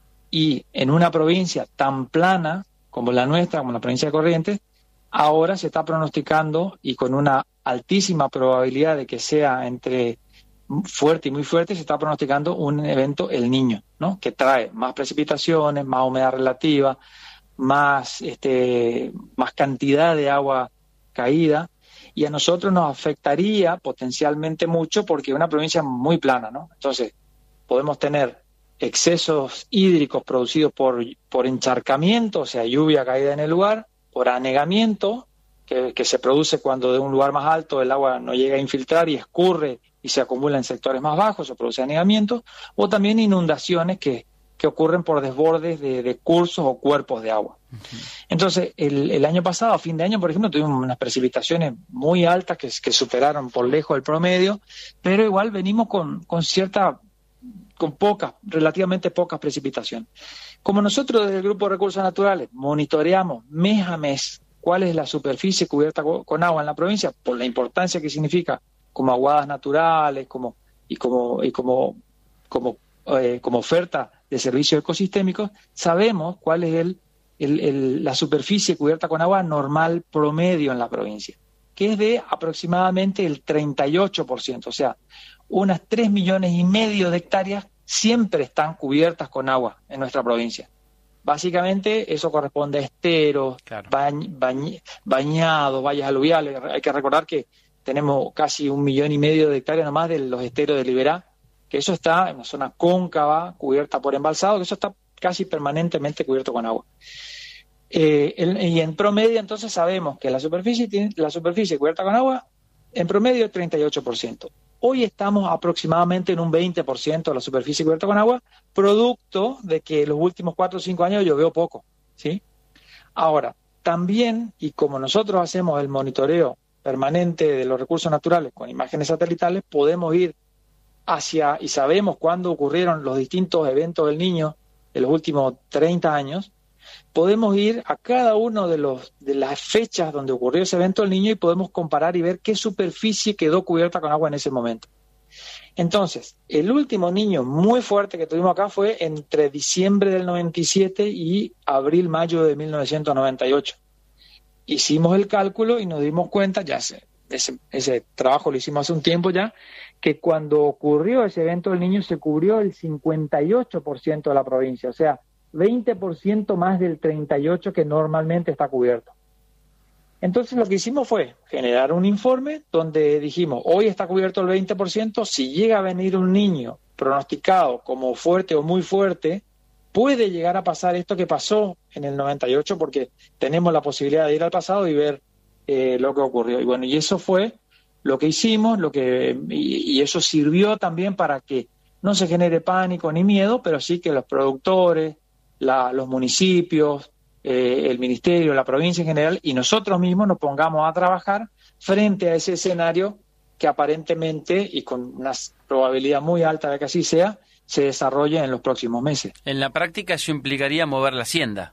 y en una provincia tan plana como la nuestra, como la provincia de Corrientes, ahora se está pronosticando y con una altísima probabilidad de que sea entre fuerte y muy fuerte, se está pronosticando un evento El Niño, ¿no? Que trae más precipitaciones, más humedad relativa, más, este, más cantidad de agua caída. Y a nosotros nos afectaría potencialmente mucho porque es una provincia muy plana, ¿no? Entonces, podemos tener excesos hídricos producidos por, por encharcamiento, o sea, lluvia caída en el lugar, por anegamiento, que, que se produce cuando de un lugar más alto el agua no llega a infiltrar y escurre y se acumula en sectores más bajos, se produce anegamiento, o también inundaciones que, que ocurren por desbordes de, de cursos o cuerpos de agua. Uh-huh. Entonces, el, el año pasado, a fin de año, por ejemplo, tuvimos unas precipitaciones muy altas que, que superaron por lejos el promedio, pero igual venimos con, con cierta, con pocas, relativamente pocas precipitaciones. Como nosotros desde el Grupo de Recursos Naturales monitoreamos mes a mes cuál es la superficie cubierta con agua en la provincia, por la importancia que significa como aguadas naturales, como y como y como como eh, como oferta de servicios ecosistémicos, sabemos cuál es el, el, el la superficie cubierta con agua normal promedio en la provincia, que es de aproximadamente el treinta y ocho por ciento, o sea, unas tres millones y medio de hectáreas siempre están cubiertas con agua en nuestra provincia. Básicamente eso corresponde a esteros, claro. bañ, bañ, bañados, valles aluviales. Hay que recordar que tenemos casi un millón y medio de hectáreas nomás de los esteros de Liberá, que eso está en una zona cóncava, cubierta por embalsado, que eso está casi permanentemente cubierto con agua. Eh, el, y en promedio entonces sabemos que la superficie, tiene, la superficie cubierta con agua, en promedio treinta y ocho por ciento. Hoy estamos aproximadamente en un veinte por ciento de la superficie cubierta con agua, producto de que los últimos cuatro o cinco años llovió poco, ¿sí? Ahora, también, y como nosotros hacemos el monitoreo permanente de los recursos naturales con imágenes satelitales, podemos ir hacia, y sabemos cuándo ocurrieron los distintos eventos del Niño de los últimos treinta años, podemos ir a cada uno de los de las fechas donde ocurrió ese evento del Niño y podemos comparar y ver qué superficie quedó cubierta con agua en ese momento. Entonces, el último Niño muy fuerte que tuvimos acá fue entre diciembre del noventa y siete y abril-mayo de mil novecientos noventa y ocho. Hicimos el cálculo y nos dimos cuenta, ya ese, ese, ese trabajo lo hicimos hace un tiempo ya, que cuando ocurrió ese evento del Niño se cubrió el cincuenta y ocho por ciento de la provincia, o sea, veinte por ciento más del treinta y ocho por ciento que normalmente está cubierto. Entonces lo que hicimos fue generar un informe donde dijimos, hoy está cubierto el veinte por ciento, si llega a venir un niño pronosticado como fuerte o muy fuerte, puede llegar a pasar esto que pasó en el noventa y ocho, porque tenemos la posibilidad de ir al pasado y ver eh, lo que ocurrió. Y bueno, y eso fue lo que hicimos, lo que y, y eso sirvió también para que no se genere pánico ni miedo, pero sí que los productores, la, los municipios, eh, el ministerio, la provincia en general y nosotros mismos nos pongamos a trabajar frente a ese escenario que aparentemente y con una probabilidad muy alta de que así sea, se desarrolle en los próximos meses. En la práctica eso implicaría mover la hacienda.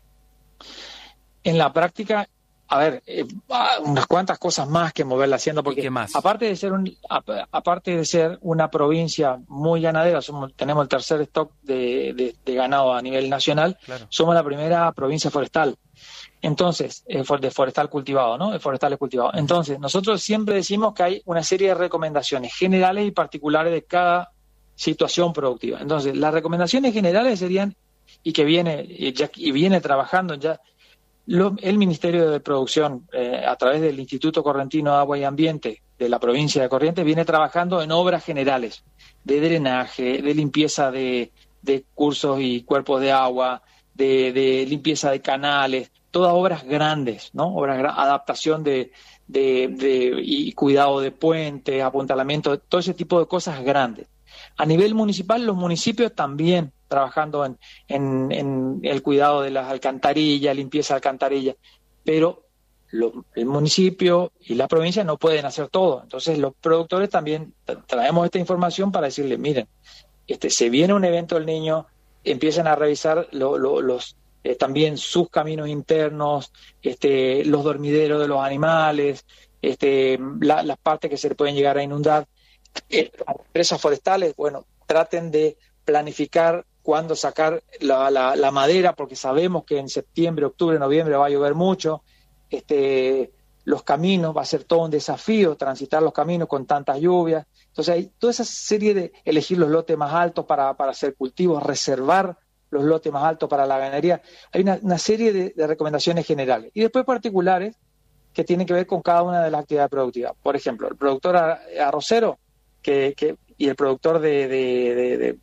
En la práctica, a ver, eh, unas cuantas cosas más que mover la hacienda, porque aparte de ser un, aparte de ser una provincia muy ganadera, somos, tenemos el tercer stock de, de, de ganado a nivel nacional, claro. Somos la primera provincia forestal. Entonces, eh, de forestal cultivado, ¿no? De forestales cultivados. Entonces, nosotros siempre decimos que hay una serie de recomendaciones generales y particulares de cada situación productiva. Entonces, las recomendaciones generales serían, y que viene, y, ya, y viene trabajando ya lo, el Ministerio de Producción, eh, a través del Instituto Correntino de Agua y Ambiente de la provincia de Corrientes, viene trabajando en obras generales, de drenaje, de limpieza de, de cursos y cuerpos de agua, de, de limpieza de canales, todas obras grandes, ¿no? Obras, adaptación de, de, de y cuidado de puentes, apuntalamiento, todo ese tipo de cosas grandes. A nivel municipal, los municipios también trabajando en, en, en el cuidado de las alcantarillas, limpieza de alcantarillas, pero lo, el municipio y la provincia no pueden hacer todo. Entonces los productores también traemos esta información para decirles, miren, este, se viene un evento del Niño, empiezan a revisar lo, lo, los eh, también sus caminos internos, este, los dormideros de los animales, este, la, las partes que se le pueden llegar a inundar. Eh, las empresas forestales, bueno, traten de planificar cuándo sacar la, la, la madera, porque sabemos que en septiembre, octubre, noviembre va a llover mucho. Este, los caminos, va a ser todo un desafío transitar los caminos con tantas lluvias. Entonces hay toda esa serie de elegir los lotes más altos para, para hacer cultivos, reservar los lotes más altos para la ganadería. Hay una, una serie de, de recomendaciones generales. Y después particulares que tienen que ver con cada una de las actividades productivas. Por ejemplo, el productor arrocero que, que, y el productor de, de, de, de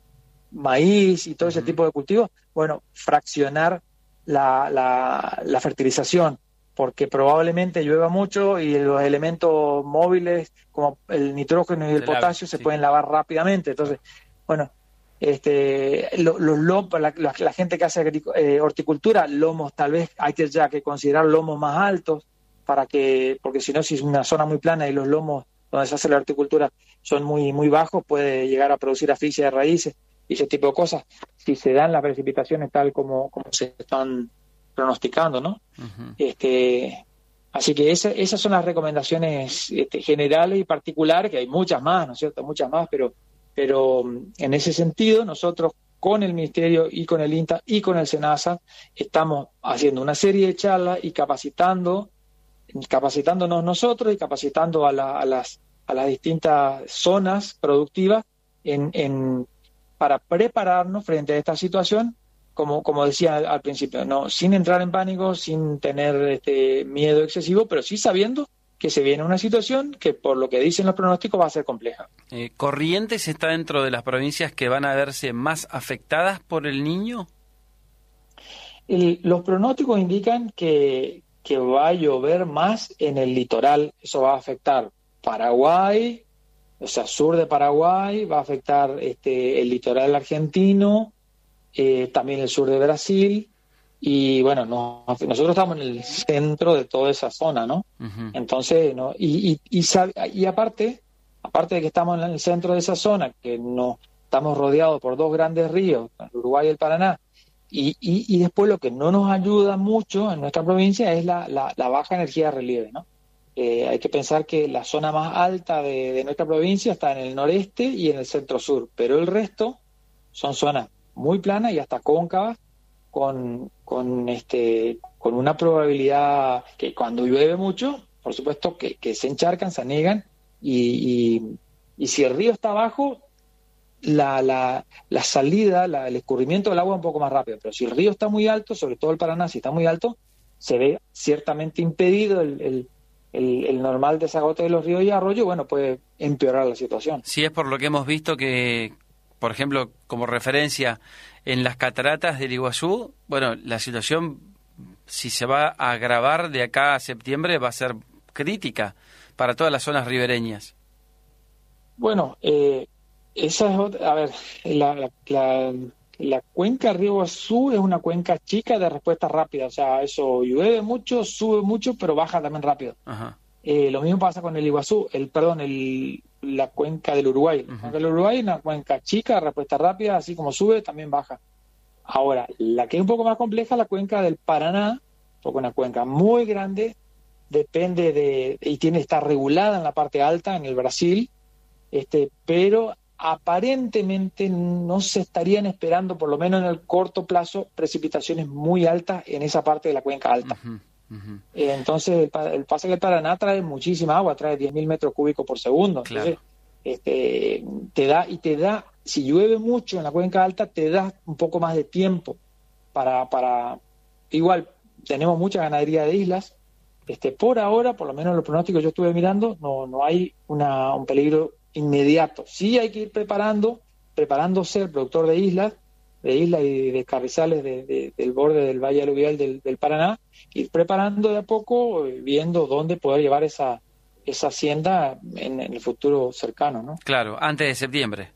maíz y todo ese uh-huh. tipo de cultivos, bueno, fraccionar la, la, la fertilización, porque probablemente llueva mucho y los elementos móviles como el nitrógeno y el, el potasio ave, se sí. pueden lavar rápidamente. Entonces, bueno, este, lo, los lomos, la, la, la gente que hace eh, horticultura, lomos, tal vez hay que ya que considerar lomos más altos, para que, porque si no, si es una zona muy plana y los lomos donde se hace la horticultura son muy, muy bajos, puede llegar a producir asfixia de raíces y ese tipo de cosas, si se dan las precipitaciones tal como, como se están pronosticando, ¿no? Uh-huh. Este, así que esa, esas son las recomendaciones este, generales y particulares, que hay muchas más, ¿no es cierto? Muchas más, pero, pero en ese sentido nosotros con el Ministerio y con el INTA y con el SENASA estamos haciendo una serie de charlas y capacitando, capacitándonos nosotros y capacitando a, la, a, las, a las distintas zonas productivas en, en para prepararnos frente a esta situación, como, como decía al, al principio, no, sin entrar en pánico, sin tener este miedo excesivo, pero sí sabiendo que se viene una situación que, por lo que dicen los pronósticos, va a ser compleja. Eh, ¿Corrientes está dentro de las provincias que van a verse más afectadas por el Niño? El, los pronósticos indican que, que va a llover más en el litoral. Eso va a afectar Paraguay, o sea, sur de Paraguay, va a afectar este, el litoral argentino, eh, también el sur de Brasil, y bueno, no, nosotros estamos en el centro de toda esa zona, ¿no? Uh-huh. Entonces, ¿no? Y, y, y, y aparte, aparte de que estamos en el centro de esa zona, que no estamos rodeados por dos grandes ríos, el Uruguay y el Paraná, y, y, y después lo que no nos ayuda mucho en nuestra provincia es la, la, la baja energía de relieve, ¿no? Eh, hay que pensar que la zona más alta de, de nuestra provincia está en el noreste y en el centro-sur, pero el resto son zonas muy planas y hasta cóncavas, con, con, este, con una probabilidad que cuando llueve mucho, por supuesto que, que se encharcan, se anegan, y, y, y si el río está abajo, la, la, la salida, la, el escurrimiento del agua es un poco más rápido, pero si el río está muy alto, sobre todo el Paraná, si está muy alto, se ve ciertamente impedido el, el El, el normal desagote de los ríos y arroyos, bueno, puede empeorar la situación. Sí, es por lo que hemos visto que, por ejemplo, como referencia, en las cataratas del Iguazú, bueno, la situación si se va a agravar de acá a septiembre, va a ser crítica para todas las zonas ribereñas. Bueno, eh, esa es otra, a ver, la, la, la, la cuenca Río Iguazú es una cuenca chica de respuesta rápida, o sea, eso llueve mucho, sube mucho, pero baja también rápido. Ajá. Eh, lo mismo pasa con el Iguazú, el perdón, el, la cuenca del Uruguay. La cuenca del Uruguay es una cuenca chica, de respuesta rápida, así como sube, también baja. Ahora, la que es un poco más compleja es la cuenca del Paraná, porque una cuenca muy grande, depende de, y tiene está regulada en la parte alta, en el Brasil, este, pero aparentemente no se estarían esperando, por lo menos en el corto plazo, precipitaciones muy altas en esa parte de la cuenca alta. Uh-huh. Uh-huh. Eh, entonces, el, el pase del Paraná trae muchísima agua, trae diez mil metros cúbicos por segundo. Claro. Entonces, este, te da, y te da, si llueve mucho en la cuenca alta, te da un poco más de tiempo para, para, igual, tenemos mucha ganadería de islas. Este, por ahora, por lo menos los pronósticos que yo estuve mirando, no, no hay una, un peligro inmediato. Sí hay que ir preparando, preparándose el productor de islas, de islas y de carrizales de, de, del borde del valle aluvial del, del Paraná, ir preparando de a poco, viendo dónde poder llevar esa, esa hacienda en, en el futuro cercano, ¿no? Claro, antes de septiembre.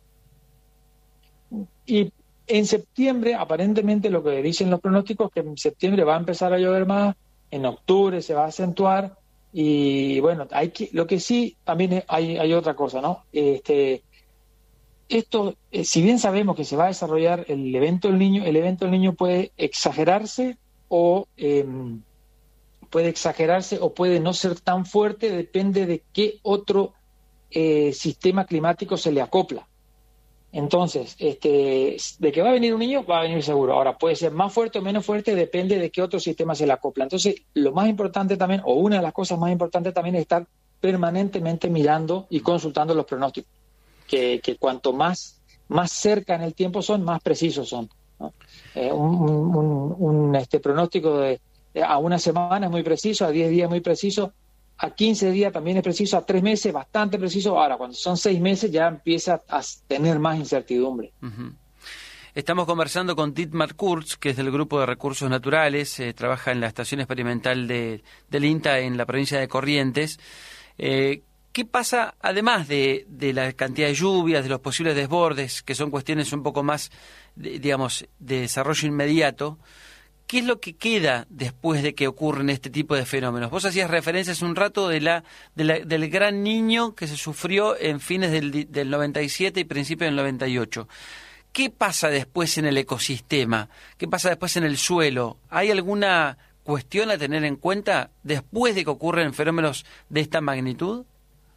Y en septiembre, aparentemente lo que dicen los pronósticos, que en septiembre va a empezar a llover más, en octubre se va a acentuar, y bueno, hay que, lo que sí, también hay, hay otra cosa, ¿no? Este, esto, eh, si bien sabemos que se va a desarrollar el evento del Niño, el evento del Niño puede exagerarse o eh, puede exagerarse o puede no ser tan fuerte, depende de qué otro eh, sistema climático se le acopla. Entonces, este, de que va a venir un niño, va a venir seguro. Ahora, puede ser más fuerte o menos fuerte, depende de qué otro sistema se le acopla. Entonces, lo más importante también, o una de las cosas más importantes también, es estar permanentemente mirando y consultando los pronósticos. Que, que cuanto más, más cerca en el tiempo son, más precisos son, ¿no? Eh, un un, un este, pronóstico de, de a una semana es muy preciso, a diez días es muy preciso, a quince días también es preciso, a tres meses bastante preciso. Ahora, cuando son seis meses ya empieza a tener más incertidumbre. Uh-huh. Estamos conversando con Dietmar Kurz, que es del Grupo de Recursos Naturales, eh, trabaja en la Estación Experimental de, del INTA en la provincia de Corrientes. Eh, ¿Qué pasa, además de, de la cantidad de lluvias, de los posibles desbordes, que son cuestiones un poco más, de, digamos, de desarrollo inmediato? ¿Qué es lo que queda después de que ocurren este tipo de fenómenos? Vos hacías referencia hace un rato de la, de la, del gran Niño que se sufrió en fines del, del noventa y siete y principios del noventa y ocho. ¿Qué pasa después en el ecosistema? ¿Qué pasa después en el suelo? ¿Hay alguna cuestión a tener en cuenta después de que ocurren fenómenos de esta magnitud?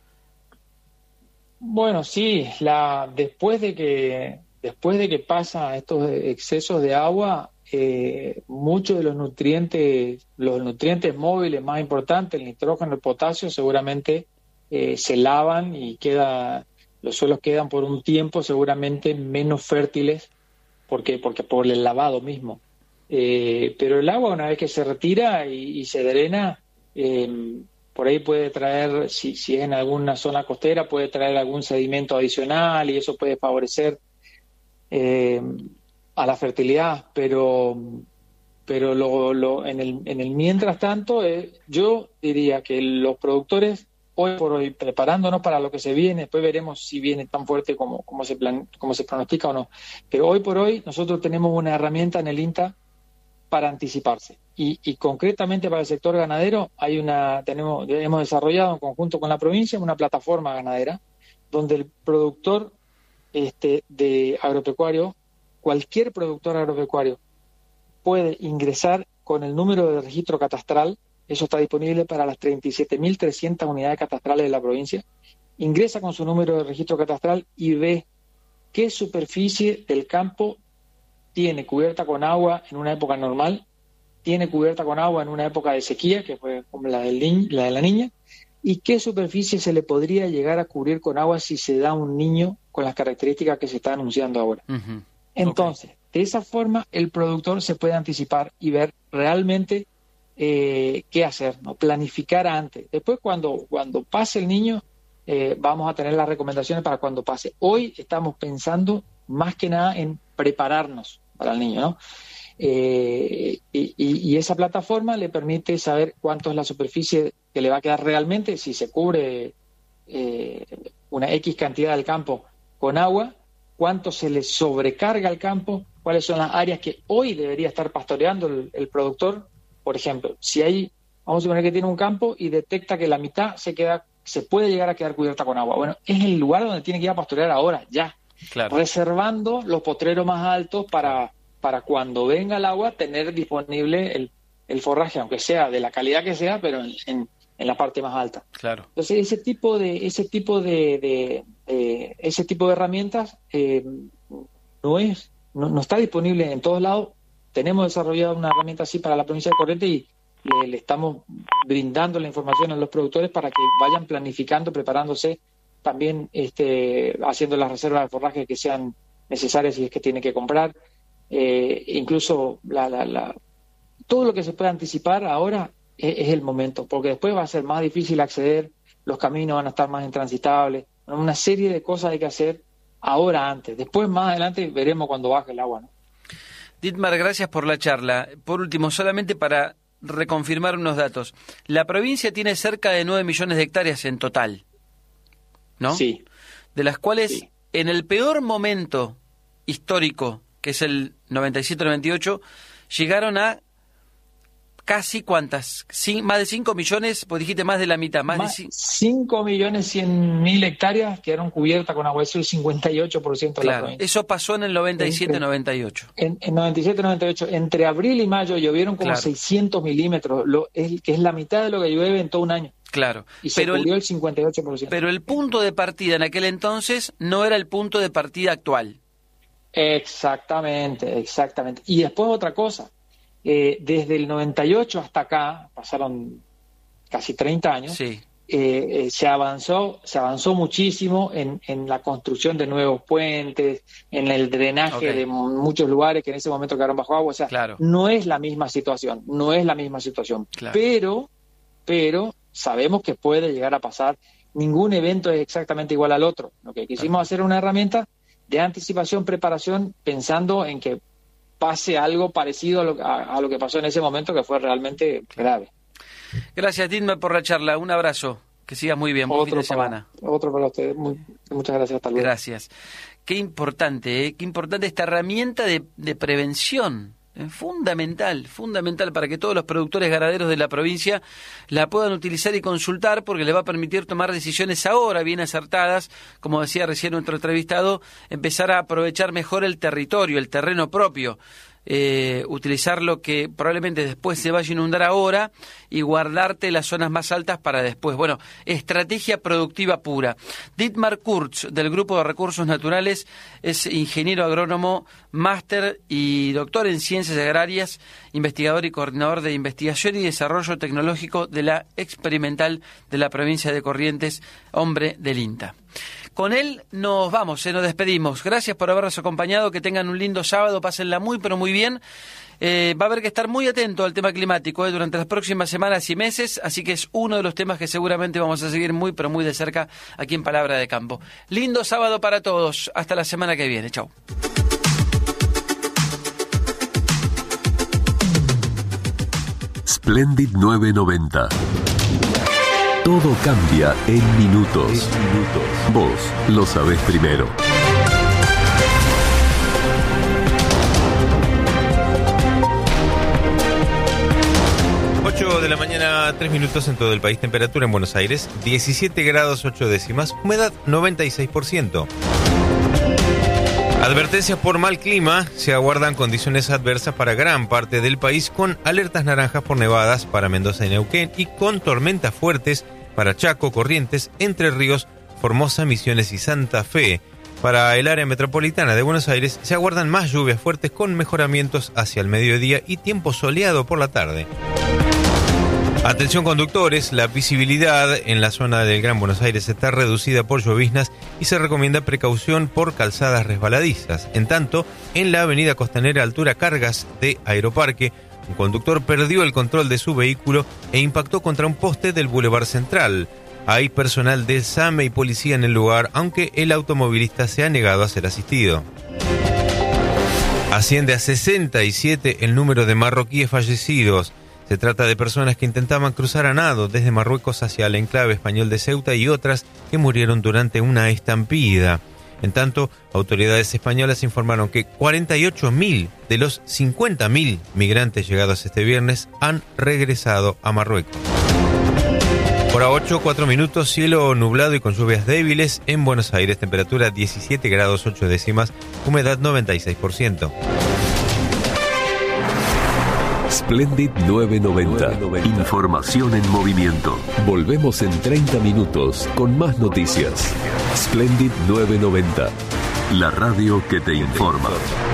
Bueno, sí, la, después de que después de que pasan estos excesos de agua, eh, muchos de los nutrientes, los nutrientes móviles más importantes, el nitrógeno, el potasio, seguramente eh, se lavan y queda, los suelos quedan por un tiempo seguramente menos fértiles porque porque por el lavado mismo. Eh, pero el agua, una vez que se retira y, y se drena, eh, por ahí puede traer, si, si es en alguna zona costera, puede traer algún sedimento adicional y eso puede favorecer eh, a la fertilidad, pero pero lo, lo, en, el, en el mientras tanto, eh, yo diría que los productores, hoy por hoy, preparándonos para lo que se viene, después veremos si viene tan fuerte como, como, se, plan, como se pronostica o no, pero hoy por hoy nosotros tenemos una herramienta en el INTA para anticiparse. Y, y concretamente para el sector ganadero hay una tenemos hemos desarrollado en conjunto con la provincia una plataforma ganadera donde el productor este de agropecuario, cualquier productor agropecuario puede ingresar con el número de registro catastral. Eso está disponible para las treinta y siete mil trescientas unidades catastrales de la provincia. Ingresa con su número de registro catastral y ve qué superficie del campo tiene cubierta con agua en una época normal, tiene cubierta con agua en una época de sequía, que fue como la, del ni- la de la niña, y qué superficie se le podría llegar a cubrir con agua si se da un niño con las características que se está anunciando ahora. Uh-huh. Entonces, okay. De esa forma el productor se puede anticipar y ver realmente eh, qué hacer, ¿no? Planificar antes. Después, cuando, cuando pase el niño, eh, vamos a tener las recomendaciones para cuando pase. Hoy estamos pensando más que nada en prepararnos para el niño, ¿no? Eh, y, y, y esa plataforma le permite saber cuánto es la superficie que le va a quedar realmente, si se cubre eh, una X cantidad del campo con agua, cuánto se le sobrecarga al campo, cuáles son las áreas que hoy debería estar pastoreando el, el productor. Por ejemplo, si hay, vamos a suponer que tiene un campo y detecta que la mitad se queda, se puede llegar a quedar cubierta con agua. Bueno, es el lugar donde tiene que ir a pastorear ahora, ya. Claro. Reservando los potreros más altos para, para cuando venga el agua tener disponible el, el forraje, aunque sea de la calidad que sea, pero en, en, en la parte más alta. Claro. Entonces ese tipo de ese tipo de, de, de ese tipo de herramientas eh, no es no, no está disponible en todos lados. Tenemos desarrollado una herramienta así para la provincia de Corrientes y le, le estamos brindando la información a los productores para que vayan planificando, preparándose, también este, haciendo las reservas de forraje que sean necesarias si es que tiene que comprar. Eh, incluso la, la, la, todo lo que se pueda anticipar ahora es, es el momento, porque después va a ser más difícil acceder, los caminos van a estar más intransitables, una serie de cosas hay que hacer ahora antes. Después, más adelante, veremos cuando baje el agua, ¿no? Dietmar, gracias por la charla. Por último, solamente para reconfirmar unos datos. La provincia tiene cerca de nueve millones de hectáreas en total, ¿no? Sí. De las cuales, sí. En el peor momento histórico, que es el noventa y siete noventa y ocho, llegaron a casi cuántas, Cin- más de cinco millones, pues dijiste más de la mitad, más, más de c- cinco millones cien mil hectáreas quedaron cubiertas con agua, eso es el cincuenta y ocho por ciento de claro, la provincia. eso pasó en el noventa y siete noventa y ocho. En, en noventa y siete noventa y ocho, entre abril y mayo llovieron como claro. seiscientos milímetros, lo, es, que es la mitad de lo que llueve en todo un año. Claro, y se pero cubrió el, el cincuenta y ocho por ciento. Pero el punto de partida en aquel entonces no era el punto de partida actual. Exactamente, exactamente. Y después otra cosa, eh, desde el noventa y ocho hasta acá, pasaron casi treinta años, sí. eh, eh, se avanzó se avanzó muchísimo en, en la construcción de nuevos puentes, en el drenaje okay. de muchos lugares que en ese momento quedaron bajo agua. O sea, claro. no es la misma situación, no es la misma situación. Claro. Pero, pero sabemos que puede llegar a pasar. Ningún evento es exactamente igual al otro. Lo que quisimos claro. hacer una herramienta de anticipación, preparación, pensando en que pase algo parecido a lo, a, a lo que pasó en ese momento, que fue realmente grave. Gracias, Dietmar, por la charla. Un abrazo. Que sigas muy bien. Buen otro fin de para, semana. Otro para ustedes. Muy, muchas gracias. Hasta luego. Gracias. Qué importante, ¿eh? Qué importante esta herramienta de, de prevención. Fundamental, fundamental para que todos los productores ganaderos de la provincia la puedan utilizar y consultar, porque les va a permitir tomar decisiones ahora bien acertadas, como decía recién nuestro entrevistado, empezar a aprovechar mejor el territorio, el terreno propio, eh, utilizar lo que probablemente después se vaya a inundar ahora y guardarte las zonas más altas para después. Bueno, estrategia productiva pura. Dietmar Kurz, del Grupo de Recursos Naturales, es ingeniero agrónomo, máster y doctor en Ciencias Agrarias, investigador y coordinador de investigación y desarrollo tecnológico de la Experimental de la provincia de Corrientes, hombre del INTA. Con él nos vamos, eh, nos despedimos. Gracias por habernos acompañado, que tengan un lindo sábado, pásenla muy pero muy bien. Eh, va a haber que estar muy atento al tema climático eh, durante las próximas semanas y meses, así que es uno de los temas que seguramente vamos a seguir muy pero muy de cerca aquí en Palabra de Campo. Lindo sábado para todos, hasta la semana que viene, chau. Splendid nueve noventa. Todo cambia en minutos. En minutos. Vos lo sabés primero. ocho de la mañana, tres minutos en todo el país. Temperatura en Buenos Aires, diecisiete grados ocho décimas. Humedad, noventa y seis por ciento. Advertencias por mal clima. Se aguardan condiciones adversas para gran parte del país, con alertas naranjas por nevadas para Mendoza y Neuquén y con tormentas fuertes para Chaco, Corrientes, Entre Ríos, Formosa, Misiones y Santa Fe. Para el área metropolitana de Buenos Aires se aguardan más lluvias fuertes con mejoramientos hacia el mediodía y tiempo soleado por la tarde. Atención conductores, la visibilidad en la zona del Gran Buenos Aires está reducida por lloviznas y se recomienda precaución por calzadas resbaladizas. En tanto, en la avenida Costanera altura Cargas de Aeroparque, un conductor perdió el control de su vehículo e impactó contra un poste del Boulevard Central. Hay personal de SAME y policía en el lugar, aunque el automovilista se ha negado a ser asistido. Asciende a sesenta y siete el número de marroquíes fallecidos. Se trata de personas que intentaban cruzar a nado desde Marruecos hacia el enclave español de Ceuta y otras que murieron durante una estampida. En tanto, autoridades españolas informaron que cuarenta y ocho mil de los cincuenta mil migrantes llegados este viernes han regresado a Marruecos. Hora ocho, cuatro minutos, cielo nublado y con lluvias débiles en Buenos Aires, temperatura diecisiete grados ocho décimas, humedad noventa y seis por ciento. Splendid novecientos noventa. Información en movimiento. Volvemos en treinta minutos con más noticias. Splendid novecientos noventa. La radio que te informa.